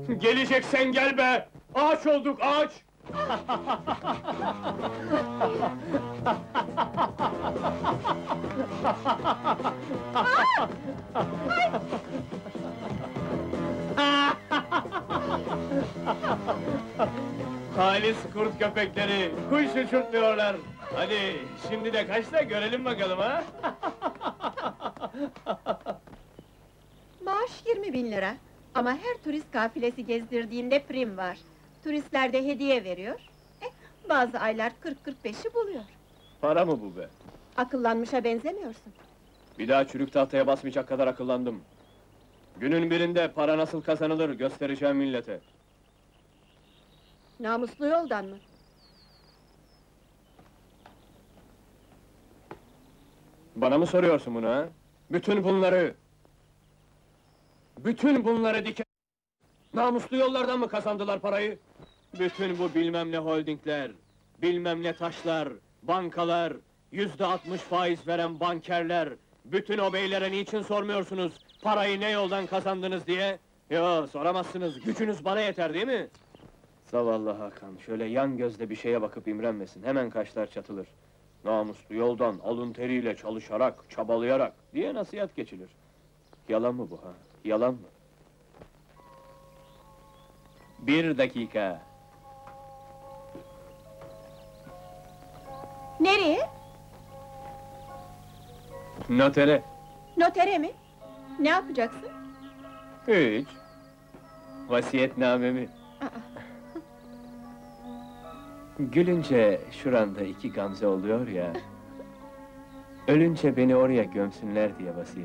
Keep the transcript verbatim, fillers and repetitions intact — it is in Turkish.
Geleceksen gel be! Ağaç olduk, ağaç! Halis kurt köpekleri, kuş uçurtmuyorlar! Hadi, şimdi de kaç da görelim bakalım ha! Maaş yirmi bin lira. Ama her turist kafilesi gezdirdiğinde prim var. Turistler de hediye veriyor. Eh, bazı aylar kırk kırk beşi buluyor. Para mı bu be? Akıllanmışa benzemiyorsun. Bir daha çürük tahtaya basmayacak kadar akıllandım. Günün birinde para nasıl kazanılır göstereceğim millete. Namuslu yoldan mı? Bana mı soruyorsun bunu ha? Bütün bunları... Bütün bunları diken... Namuslu yollardan mı kazandılar parayı? Bütün bu bilmem ne holdingler, bilmem ne taşlar, bankalar, yüzde altmış faiz veren bankerler... Bütün o beylere niçin sormuyorsunuz, parayı ne yoldan kazandınız diye? Yo, soramazsınız, gücünüz bana yeter değil mi? Zavallı Hakan, şöyle yan gözle bir şeye bakıp imrenmesin, hemen kaşlar çatılır. Namuslu yoldan, alın teriyle çalışarak, çabalayarak diye nasihat geçilir. Yalan mı bu ha? Yalan mı? Bir dakika! Nereye? Notere! Notere mi? Ne yapacaksın? Hiç! Vasiyetnamemi! Gülünce şuranda iki gamze oluyor ya... Ölünce beni oraya gömsünler diye vasiyet